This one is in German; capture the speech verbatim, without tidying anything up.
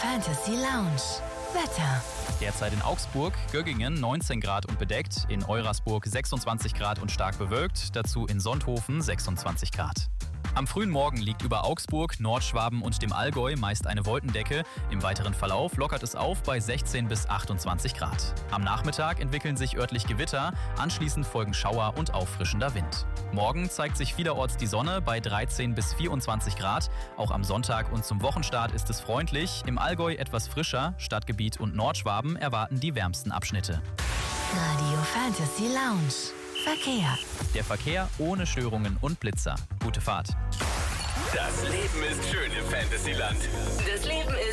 Fantasy Lounge. Wetter. Derzeit in Augsburg, Göggingen neunzehn Grad und bedeckt, in Eurasburg sechsundzwanzig Grad und stark bewölkt, dazu in Sonthofen sechsundzwanzig Grad. Am frühen Morgen liegt über Augsburg, Nordschwaben und dem Allgäu meist eine Wolkendecke. Im weiteren Verlauf lockert es auf bei sechzehn bis achtundzwanzig Grad. Am Nachmittag entwickeln sich örtlich Gewitter, anschließend folgen Schauer und auffrischender Wind. Morgen zeigt sich vielerorts die Sonne bei dreizehn bis vierundzwanzig Grad. Auch am Sonntag und zum Wochenstart ist es freundlich. Im Allgäu etwas frischer, Stadtgebiet und Nordschwaben erwarten die wärmsten Abschnitte. Radio Fantasy Lounge. Verkehr. Der Verkehr ohne Störungen und Blitzer. Gute Fahrt. Das Leben ist schön im Fantasyland. Das Leben